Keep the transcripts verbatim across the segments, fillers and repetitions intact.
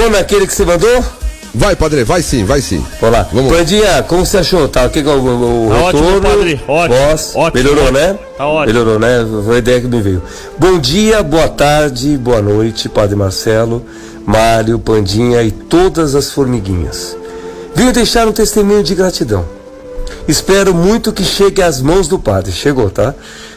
Vamos naquele que você mandou? Vai, padre, vai sim, vai sim. Vamos lá. Vamos. Pandinha, como você achou? Tá, o que, que é o, o tá retorno? Ótimo, padre. Ótimo. Voz. Ótimo. Melhorou, né? Tá ótimo. Melhorou, né? Foi a ideia que me veio. Bom dia, boa tarde, boa noite, Padre Marcelo, Mário, Pandinha e todas as formiguinhas. Venho deixar um testemunho de gratidão. Espero muito que chegue às mãos do padre. Chegou, tá?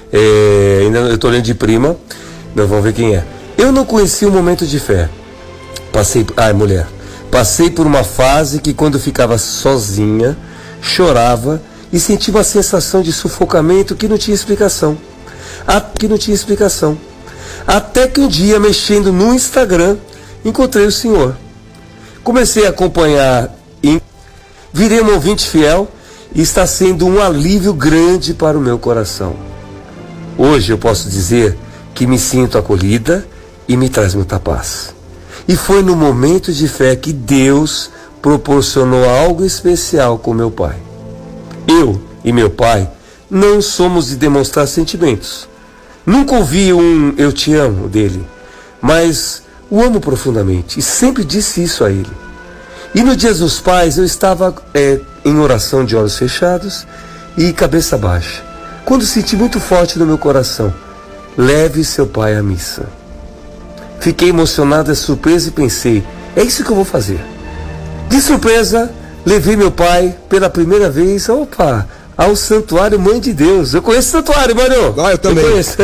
É, ainda eu tô lendo de prima. Nós vamos ver quem é. Eu não conheci um momento de fé. Passei... Ai, mulher. Passei por uma fase que quando ficava sozinha, chorava e sentia uma sensação de sufocamento que não tinha explicação. Ah, que não tinha explicação. Até que um dia, mexendo no Instagram, encontrei o senhor. Comecei a acompanhar, e virei um ouvinte fiel e está sendo um alívio grande para o meu coração. Hoje eu posso dizer que me sinto acolhida e me traz muita paz. E foi no momento de fé que Deus proporcionou algo especial com meu pai. Eu e meu pai não somos de demonstrar sentimentos. Nunca ouvi um eu te amo dele, mas o amo profundamente e sempre disse isso a ele. E no Dia dos Pais eu estava é, em oração de olhos fechados e cabeça baixa, quando senti muito forte no meu coração: leve seu pai à missa. Fiquei emocionada, surpresa e pensei, é isso que eu vou fazer. De surpresa, levei meu pai pela primeira vez, opa, ao Santuário Mãe de Deus. Eu conheço o Santuário, Mário. Ah, eu também. Eu conheço.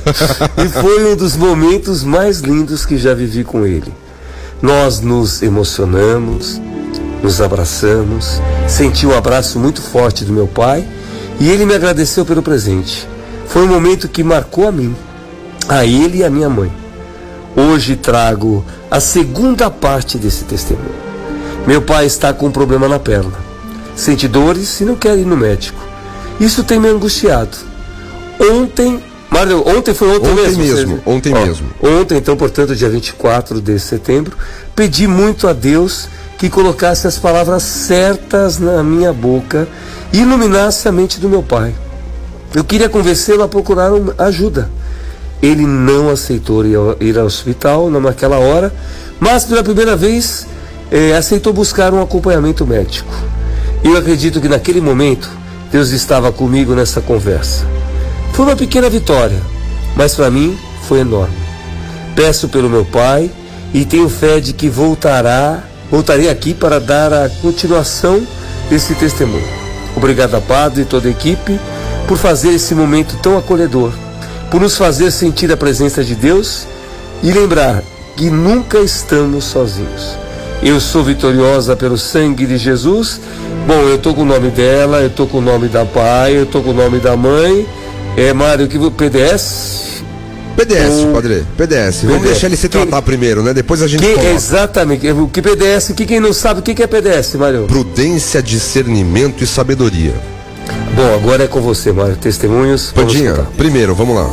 E foi um dos momentos mais lindos que já vivi com ele. Nós nos emocionamos, nos abraçamos, senti um abraço muito forte do meu pai e ele me agradeceu pelo presente. Foi um momento que marcou a mim, a ele e a minha mãe. Hoje trago a segunda parte desse testemunho. Meu pai está com um problema na perna. Sente dores e não quer ir no médico. Isso tem me angustiado. Ontem, Mário, ontem foi ontem, ontem mesmo? mesmo Você... ontem Ó, mesmo. Ontem, então, portanto, dia vinte e quatro de setembro, pedi muito a Deus que colocasse as palavras certas na minha boca e iluminasse a mente do meu pai. Eu queria convencê-lo a procurar ajuda. Ele não aceitou ir ao hospital naquela hora, mas pela primeira vez eh, aceitou buscar um acompanhamento médico. Eu acredito que naquele momento Deus estava comigo nessa conversa. Foi uma pequena vitória, mas para mim foi enorme. Peço pelo meu pai e tenho fé de que voltará, voltarei aqui para dar a continuação desse testemunho. Obrigado a Padre e toda a equipe por fazer esse momento tão acolhedor, por nos fazer sentir a presença de Deus e lembrar que nunca estamos sozinhos. Eu sou vitoriosa pelo sangue de Jesus. Bom, eu estou com o nome dela, eu estou com o nome da pai, eu estou com o nome da mãe. É, Mário, que P D S? P D S, um... padre, P D S. Vamos P D S. deixar ele se tratar que... primeiro, né? Depois a gente que, coloca. Exatamente. O que P D S, que quem não sabe, o que é P D S, Mário? Prudência, discernimento e sabedoria. Bom, agora é com você, Mário. Testemunhos. Pandinha, primeiro, vamos lá.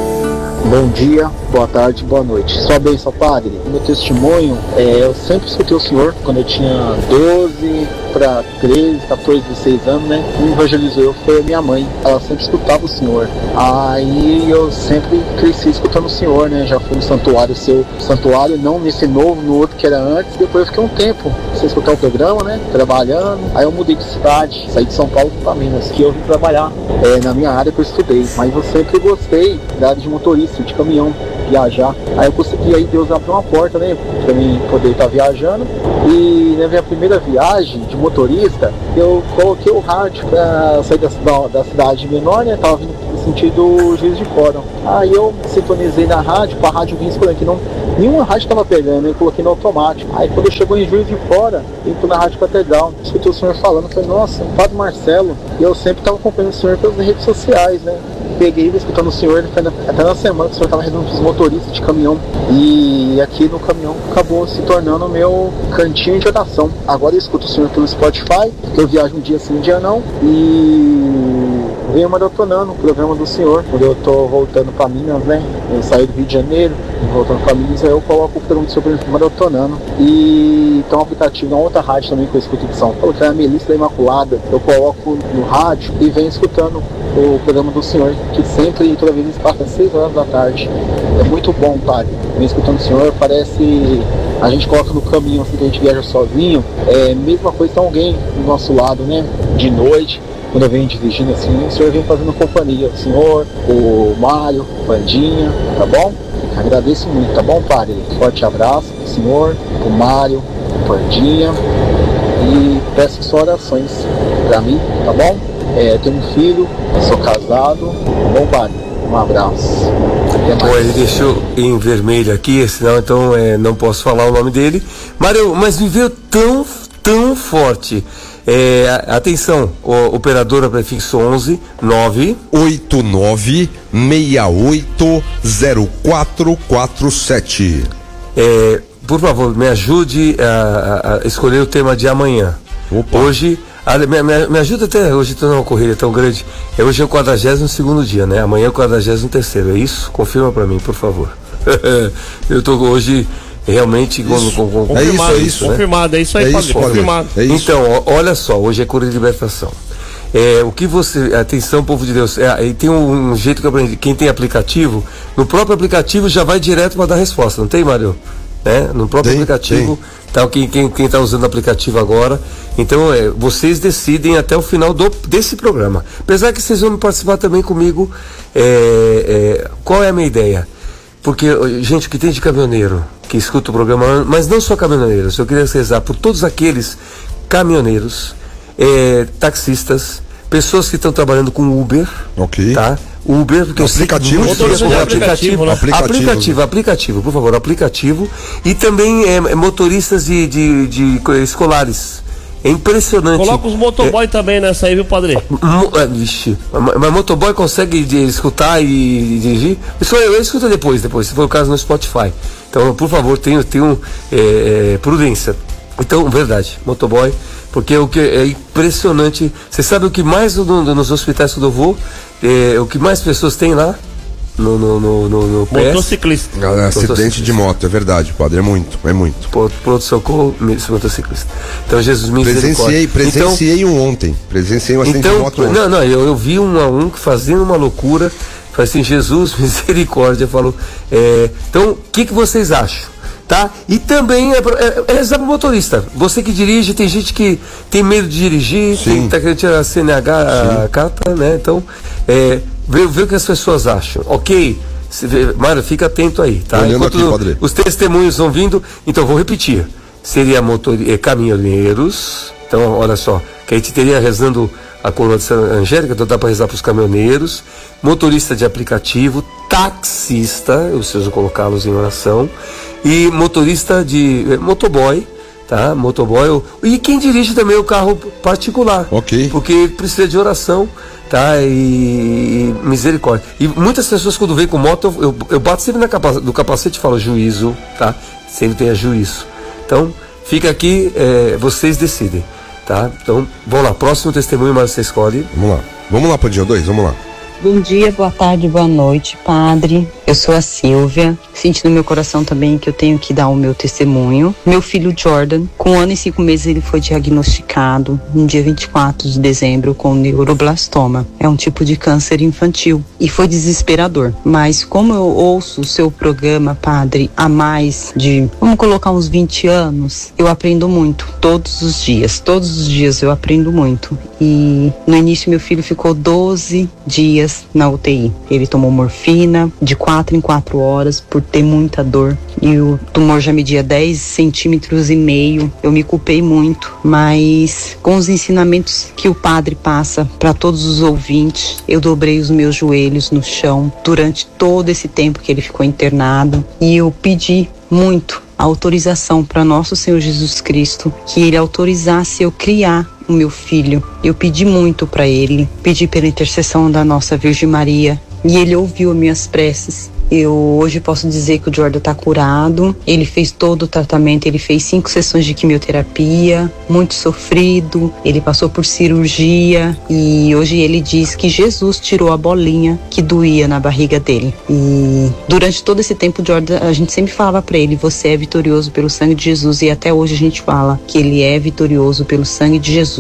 Bom dia, boa tarde, boa noite. Sua bênção, padre. Meu testemunho, é, eu sempre escutei o senhor quando eu tinha doze para treze, quatorze, dezesseis anos, né? Quem evangelizou eu foi a minha mãe. Ela sempre escutava o senhor. Aí eu sempre cresci escutando o senhor, né? Já fui no santuário seu, santuário, não nesse novo, no outro que era antes. Depois eu fiquei um tempo sem escutar o programa, né? Trabalhando. Aí eu mudei de cidade, saí de São Paulo para Minas, que eu vim trabalhar é, na minha área que eu estudei. Mas eu sempre gostei da área de motorista, de caminhão, viajar. Aí eu consegui, aí Deus abriu uma porta, né, pra mim poder estar viajando. E na minha primeira viagem de motorista, eu coloquei o rádio pra sair da, da cidade menor, né, tava vindo no sentido Juiz de Fora. Aí eu sintonizei na rádio, pra rádio vir escolhendo que não, nenhuma rádio tava pegando, eu coloquei no automático. Aí quando eu chegou em Juiz de Fora, eu fui na Rádio Catedral, escutei o senhor falando, falei, nossa, Padre Marcelo. E eu sempre tava acompanhando o senhor pelas redes sociais, né. Peguei escutando o senhor, até na semana que o senhor estava resolvendo os motoristas de caminhão. E aqui no caminhão acabou se tornando o meu cantinho de oração. Agora eu escuto o senhor pelo Spotify, porque eu viajo um dia sim, um dia não. E venho maratonando o programa do senhor. Quando eu tô voltando para Minas, né? Eu saí do Rio de Janeiro, voltando para Minas, aí eu coloco o programa do senhor maratonando. E tem um aplicativo na outra rádio também que eu escuto de São Paulo, que é a Melissa da Imaculada. Eu coloco no rádio e venho escutando o programa do senhor, que sempre, toda vez, passa às seis horas da tarde. É muito bom, padre. Me escutando o senhor, parece... A gente coloca no caminho, assim, que a gente viaja sozinho. É a mesma coisa, tem alguém do nosso lado, né? De noite, quando eu venho dirigindo assim, o senhor vem fazendo companhia. O senhor, o Mário, o Pandinha, tá bom? Agradeço muito, tá bom, padre? Forte abraço pro senhor, pro Mário, pro Pandinha. E peço só orações pra mim, tá bom? É, tenho um filho, sou casado, tá bom, padre? Um abraço. Bom, ele deixou em vermelho aqui, senão então é, não posso falar o nome dele. Mário, mas me veio tão, tão forte. É, atenção, o, operadora prefixo onze nove oito nove seis oito zero quatro quatro sete. É, por favor, me ajude a, a escolher o tema de amanhã. Opa. Hoje, a, me, me, me ajuda até hoje, estou numa corrida tão grande. É, hoje é o quadragésimo segundo dia, né? Amanhã é o quadragésimo terceiro, é isso? Confirma para mim, por favor. Eu estou hoje realmente com, com, com, é isso, é isso, confirmado, é isso aí, é padre, isso, confirmado. É isso. Então, ó, olha só, hoje é cura de libertação. É, o que você, atenção, povo de Deus, é, e tem um, um jeito que eu aprendi, quem tem aplicativo, no próprio aplicativo já vai direto para dar resposta, não tem, Mário? Né? No próprio tem, aplicativo, tem. Tá, quem está quem, quem usando o aplicativo agora, então é, vocês decidem até o final do, desse programa, apesar que vocês vão participar também comigo. É, é, qual é a minha ideia? Porque, gente, o que tem de caminhoneiro que escuta o programa, mas não só caminhoneiros, eu queria rezar por todos aqueles caminhoneiros, é, taxistas, pessoas que estão trabalhando com Uber, ok, tá? Uber, porque aplicativo, eu sei que aplicativo, aplicativo, né? aplicativo, aplicativo, aplicativo, por favor, aplicativo, e também é, é, motoristas de, de, de escolares. É impressionante. Coloca os motoboy é, também nessa aí, viu, padre? Mo, é, vixe, mas, mas motoboy consegue de, escutar e dirigir? Isso eu, eu escuto depois, depois, se for o caso no Spotify. Então, por favor, tenham, tenham é, é, prudência. Então, verdade, motoboy, porque o que é impressionante. Você sabe o que mais no, no, nos hospitais que eu vou, é, o que mais pessoas tem lá? No, no, no, no, no motociclista. Ah, acidente de moto, é verdade, padre, é muito, é muito. Pronto-socorro, motociclista. Então, Jesus me Presenciei, presenciei então, um ontem, presenciei um acidente então, de moto ontem. Não, não, eu, eu vi um a um fazendo uma loucura, falei assim, Jesus, misericórdia, falou, é, então, o que que vocês acham? Tá? E também é, é, é exemplo motorista. Você que dirige, tem gente que tem medo de dirigir, tem, tá querendo tirar a C N H, a, a carta, né? Então, é, vê, vê o que as pessoas acham. Ok? Mário, fica atento aí, tá? Enquanto aqui, os testemunhos vão vindo, então vou repetir. Seria motor, é, caminhoneiros. Então, olha só, que a gente teria rezando a coroa de Santa Angélica, então dá para rezar para os caminhoneiros, motorista de aplicativo, taxista, eu preciso colocá-los em oração, e motorista de eh, motoboy, tá? Motoboy, e quem dirige também o carro particular, ok, porque precisa de oração, tá? E, e misericórdia. E muitas pessoas quando vêm com moto, eu, eu, eu bato sempre na capa, no capacete e falo juízo, tá? Sempre tenha juízo. Então, fica aqui, eh, vocês decidem. Tá? Então, vamos lá, próximo testemunho, mas você escolhe. Vamos lá, vamos lá, Pandinha dois, vamos lá. Bom dia, boa tarde, boa noite, padre. Eu sou a Silvia, senti no meu coração também que eu tenho que dar o meu testemunho. Meu filho Jordan, com um ano e cinco meses, ele foi diagnosticado no dia vinte e quatro de dezembro com neuroblastoma. É um tipo de câncer infantil e foi desesperador. Mas como eu ouço o seu programa, padre, há mais de, vamos colocar uns vinte anos, eu aprendo muito, todos os dias. Todos os dias eu aprendo muito. E no início meu filho ficou doze dias na U T I. Ele tomou morfina de quatro em quatro horas por ter muita dor e o tumor já media dez centímetros e meio. Eu me culpei muito, mas com os ensinamentos que o padre passa para todos os ouvintes, eu dobrei os meus joelhos no chão durante todo esse tempo que ele ficou internado e eu pedi muito a autorização para nosso Senhor Jesus Cristo, que ele autorizasse eu criar o meu filho. Eu pedi muito para ele, pedi pela intercessão da nossa Virgem Maria e ele ouviu minhas preces. Eu hoje posso dizer que o Jordan está curado, ele fez todo o tratamento, ele fez cinco sessões de quimioterapia, muito sofrido, ele passou por cirurgia e hoje ele diz que Jesus tirou a bolinha que doía na barriga dele. E durante todo esse tempo, Jordan, a gente sempre falava para ele, você é vitorioso pelo sangue de Jesus, e até hoje a gente fala que ele é vitorioso pelo sangue de Jesus.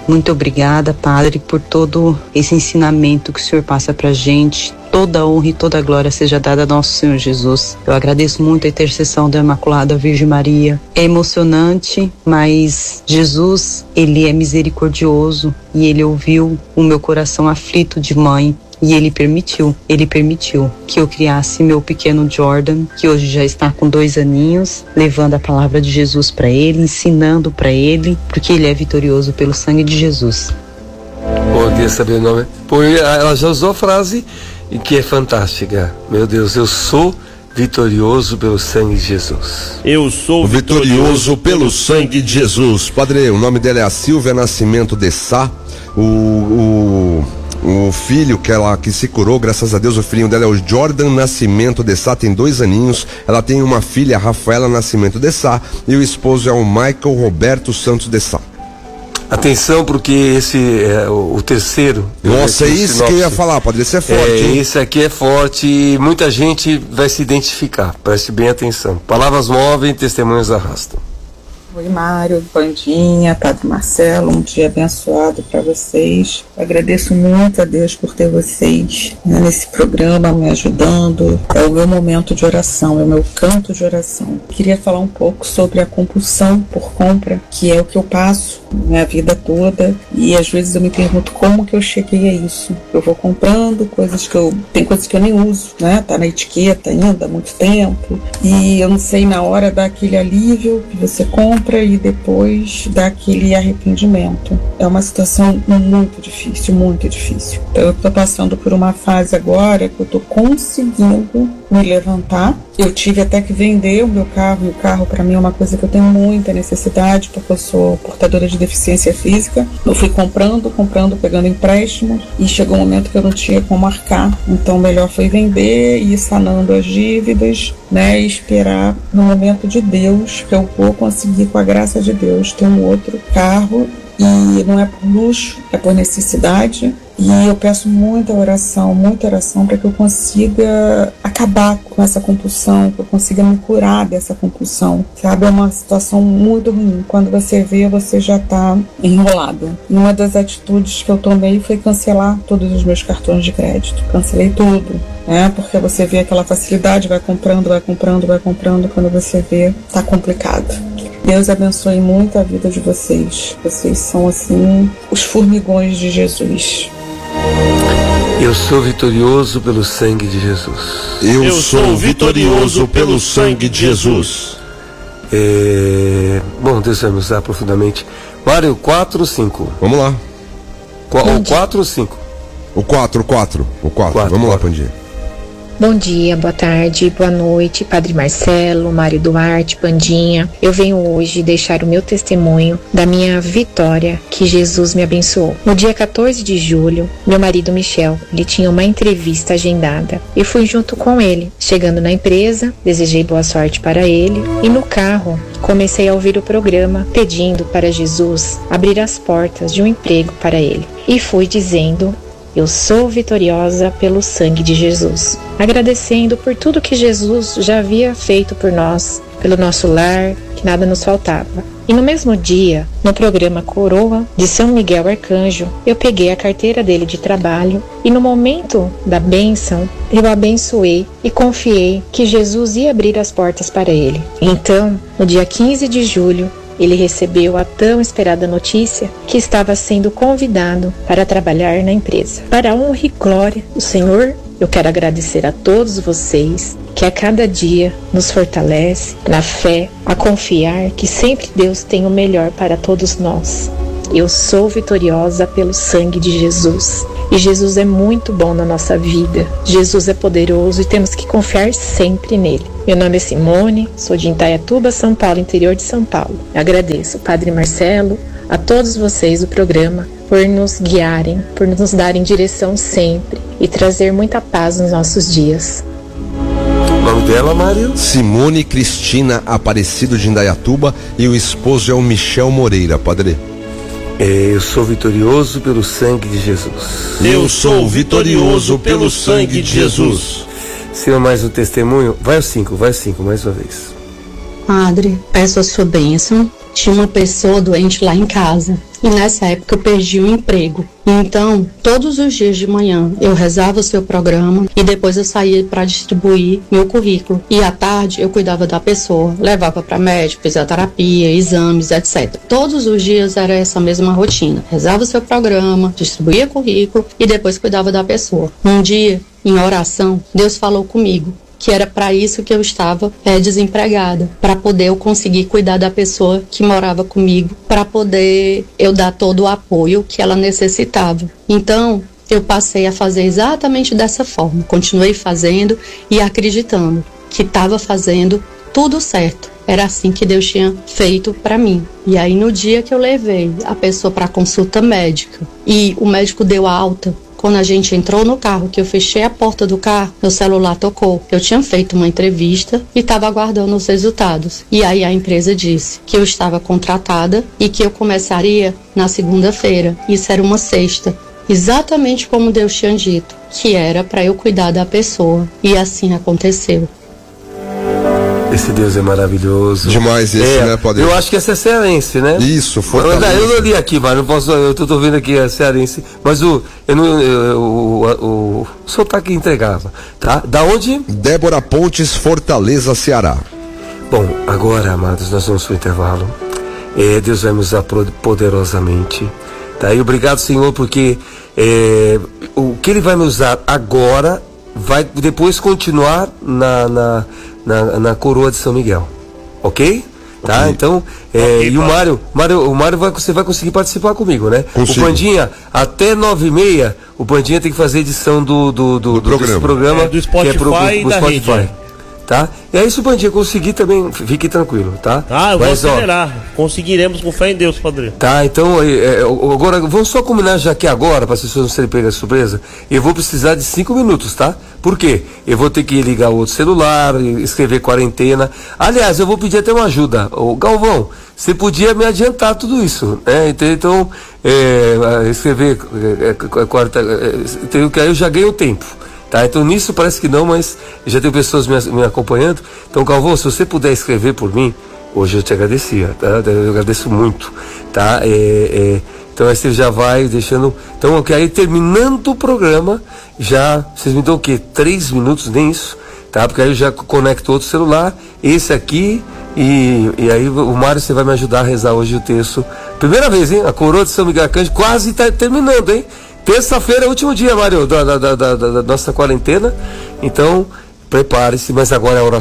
Muito obrigada, Padre, por todo esse ensinamento que o Senhor passa pra gente. Toda honra e toda glória seja dada a nosso Senhor Jesus. Eu agradeço muito a intercessão da Imaculada Virgem Maria. É emocionante, mas Jesus, ele é misericordioso e ele ouviu o meu coração aflito de mãe. E ele permitiu, ele permitiu que eu criasse meu pequeno Jordan, que hoje já está com dois aninhos, levando a palavra de Jesus para ele, ensinando para ele, porque ele é vitorioso pelo sangue de Jesus. Bom dia, saber o nome. Pô, ela já usou a frase e que é fantástica. Meu Deus, eu sou vitorioso pelo sangue de Jesus. Eu sou vitorioso pelo sangue de Jesus. Padre, o nome dela é a Silvia Nascimento de Sá. O, o, o filho que ela que se curou, graças a Deus, o filhinho dela é o Jordan Nascimento de Sá, tem dois aninhos. Ela tem uma filha, a Rafaela Nascimento de Sá, e o esposo é o Michael Roberto Santos de Sá. Atenção, porque esse é o, o terceiro. Nossa, é isso que eu ia falar, Padre, esse é forte. É, hein? esse aqui é forte e muita gente vai se identificar. Preste bem atenção. Palavras movem, testemunhos arrastam. Oi, Mário, Pandinha, Padre Marcelo, um dia abençoado para vocês. Agradeço muito a Deus por ter vocês, né, nesse programa me ajudando. É o meu momento de oração, é o meu canto de oração. Queria falar um pouco sobre a compulsão por compra, que é o que eu passo minha vida toda, e às vezes eu me pergunto como que eu cheguei a isso. Eu vou comprando coisas que eu... tem coisas que eu nem uso, né? Tá na etiqueta ainda há muito tempo, e eu não sei, na hora dá aquele alívio que você compra e depois dá aquele arrependimento. É uma situação muito difícil, muito difícil. Então eu tô passando por uma fase agora que eu tô conseguindo me levantar. Eu tive até que vender o meu carro, e o carro para mim é uma coisa que eu tenho muita necessidade, porque eu sou portadora de deficiência física. Eu fui comprando, comprando, pegando empréstimos, e chegou um momento que eu não tinha como arcar. Então melhor foi vender e ir sanando as dívidas, né, e esperar no momento de Deus, que eu vou conseguir, com a graça de Deus, ter um outro carro. E não é por luxo, é por necessidade. E eu peço muita oração, muita oração para que eu consiga acabar com essa compulsão, que eu consiga me curar dessa compulsão, sabe? É uma situação muito ruim. Quando você vê, você já está enrolado. E uma das atitudes que eu tomei foi cancelar todos os meus cartões de crédito. Cancelei tudo, né? Porque você vê aquela facilidade, vai comprando, vai comprando, vai comprando. Quando você vê, tá complicado. Deus abençoe muito a vida de vocês. Vocês são, assim, os formigões de Jesus. Eu sou vitorioso pelo sangue de Jesus. Eu, Eu sou vitorioso pelo sangue de Jesus. É... Bom, Deus vai me usar profundamente. Mário, quatro ou cinco? Vamos lá. Qu- o quatro ou cinco? O quatro, o quatro. O quatro. Vamos lá, Pandinha. Bom dia, boa tarde, boa noite, Padre Marcelo, Mário Duarte, Pandinha. Eu venho hoje deixar o meu testemunho da minha vitória, que Jesus me abençoou. No dia quatorze de julho, meu marido Michel, ele tinha uma entrevista agendada. Eu fui junto com ele. Chegando na empresa, desejei boa sorte para ele e no carro comecei a ouvir o programa pedindo para Jesus abrir as portas de um emprego para ele. E fui dizendo: eu sou vitoriosa pelo sangue de Jesus, agradecendo por tudo que Jesus já havia feito por nós, pelo nosso lar, que nada nos faltava. E no mesmo dia, no programa Coroa de São Miguel Arcanjo, eu peguei a carteira dele de trabalho e no momento da bênção, eu abençoei e confiei que Jesus ia abrir as portas para ele. Então, no dia quinze de julho, ele recebeu a tão esperada notícia que estava sendo convidado para trabalhar na empresa. Para a honra e glória do Senhor, eu quero agradecer a todos vocês que a cada dia nos fortalece na fé, a confiar que sempre Deus tem o melhor para todos nós. Eu sou vitoriosa pelo sangue de Jesus. E Jesus é muito bom na nossa vida. Jesus é poderoso e temos que confiar sempre nele. Meu nome é Simone, sou de Indaiatuba, São Paulo, interior de São Paulo. Agradeço, Padre Marcelo, a todos vocês do programa por nos guiarem, por nos darem direção sempre e trazer muita paz nos nossos dias. O nome dela, Mário? Simone Cristina Aparecido de Indaiatuba, e o esposo é o Michel Moreira, Padre. É, eu sou vitorioso pelo sangue de Jesus. Eu sou vitorioso pelo sangue de Jesus. Senhor, mais um testemunho. Vai ao cinco, vai ao cinco, mais uma vez. Padre, peço a sua bênção. Tinha uma pessoa doente lá em casa. e nessa época eu perdi o emprego. Então, todos os dias de manhã eu rezava o seu programa e depois eu saía para distribuir meu currículo. E à tarde eu cuidava da pessoa, levava para médico, fisioterapia, exames, etcétera. Todos os dias era essa mesma rotina. Rezava o seu programa, distribuía currículo e depois cuidava da pessoa. Um dia, em oração, Deus falou comigo que era para isso que eu estava é, desempregada, para poder eu conseguir cuidar da pessoa que morava comigo, para poder eu dar todo o apoio que ela necessitava. Então, eu passei a fazer exatamente dessa forma, continuei fazendo e acreditando que estava fazendo tudo certo. Era assim que Deus tinha feito para mim. E aí, no dia que eu levei a pessoa para consulta médica e o médico deu a alta, quando a gente entrou no carro, que eu fechei a porta do carro, meu celular tocou. Eu tinha feito uma entrevista e estava aguardando os resultados. E aí a empresa disse que eu estava contratada e que eu começaria na segunda-feira. Isso era uma sexta. Exatamente como Deus tinha dito, que era para eu cuidar da pessoa. E assim aconteceu. Esse Deus é maravilhoso. Demais esse, é, né, Padre? Eu acho que é cearense, né? Isso, Fortaleza. Eu não li aqui, mas não posso, eu tô, tô vendo aqui é cearense, mas o, eu não, eu, o, o, o sotaque entregava, tá? Da onde? Débora Pontes, Fortaleza, Ceará. Bom, agora, amados, nós vamos pro intervalo. É, Deus vai nos usar poderosamente, tá? E obrigado, Senhor, porque é, o que Ele vai me usar agora vai depois continuar na, na Na, na coroa de São Miguel, ok? Tá? Okay. Então, é, okay, e o Mário, Mário, o Mário vai, você vai conseguir participar comigo, né? Consigo. O Pandinha, até nove e meia, o Pandinha tem que fazer edição do, do, do, do, do programa, programa é, do Spotify, que é pro, pro, pro e da Spotify. Rede. Tá? E aí, se o Pandinha conseguir também, fique tranquilo, tá? Ah, eu Mas, vou acelerar. Ó, conseguiremos com fé em Deus, Padre. Tá, então, é, é, agora, vamos só combinar já que agora, para as pessoas não serem pegas de surpresa, eu vou precisar de cinco minutos, tá? Por quê? Eu vou ter que ligar o outro celular, escrever quarentena. Aliás, eu vou pedir até uma ajuda. Ô, Galvão, você podia me adiantar tudo isso, né? Então, é, escrever é, quarta, é, que aí eu já ganho tempo. Tá, então nisso parece que não, mas já tem pessoas me, me acompanhando. Então, Galvão, se você puder escrever por mim, hoje eu te agradecia, tá? Eu agradeço muito, tá? É, é, então aí você já vai deixando. Então, ok, aí terminando o programa, já, vocês me dão o quê? Três minutos, nem isso, tá? Porque aí eu já conecto outro celular, esse aqui, e, e aí o Mário, você vai me ajudar a rezar hoje o texto. Primeira vez, hein? A coroa de São Miguel Arcanjo quase tá terminando, hein? Terça-feira é o último dia, Mário, da, da, da, da, da nossa quarentena. Então, prepare-se, mas agora é a hora